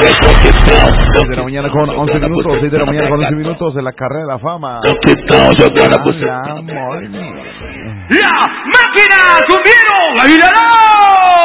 6 de la mañana con 11 minutos, 6 de la mañana con 11 minutos de la carrera de la fama. La máquina subieron, ¡la